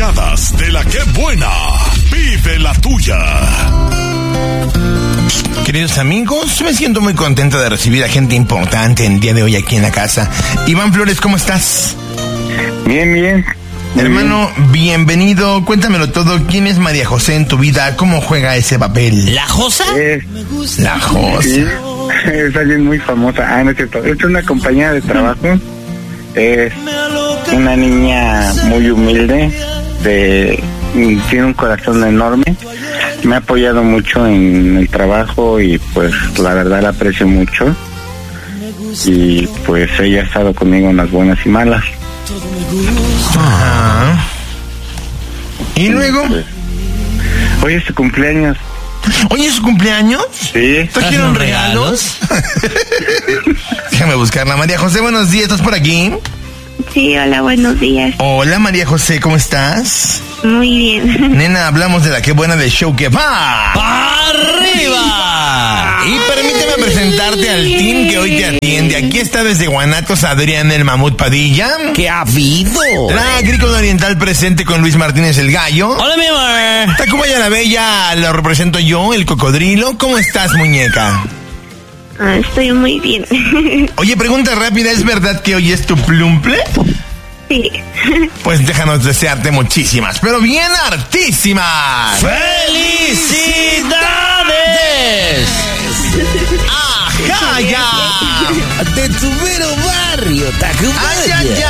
Picadas de la que buena. Vive la tuya. Queridos amigos, me siento muy contento de recibir a gente importante el día de hoy aquí en la casa. Iván Flores, ¿cómo estás? Bien, bien. Hermano, bienvenido. Cuéntamelo todo. ¿Quién es María José en tu vida? ¿Cómo juega ese papel? ¿La Josa? La Josa. Sí, es alguien muy famosa. No es cierto. Es una compañera de trabajo. Es una niña muy humilde. Tiene un corazón enorme. Me ha apoyado mucho en el trabajo y pues la verdad la aprecio mucho. Y pues ella ha estado conmigo en las buenas y malas. Ajá. ¿Y luego? Hoy es su cumpleaños. ¿Hoy es su cumpleaños? Sí. ¿Trajeron regalos? Déjame buscarla. María José, buenos días. ¿Estás por aquí? Sí, hola, buenos días. Hola, María José, ¿cómo estás? Muy bien. Nena, hablamos de la que buena del show que va. ¡Arriba! Y permíteme presentarte al team que hoy te atiende. Aquí está desde Guanatos Adrián el Mamut Padilla. ¿Qué ha habido? La Agrícola Oriental presente con Luis Martínez el Gallo. Hola, mi amor. Tacubaya la Bella lo represento yo, el Cocodrilo. ¿Cómo estás, muñeca? Estoy muy bien. Oye, pregunta rápida, ¿es verdad que hoy es tu plumple? Sí. Pues déjanos desearte muchísimas, pero bien hartísimas. ¡Felicidades! ¡Ajá, ya! De tu mero barrio, Tacubaya. ¡Ay, ay,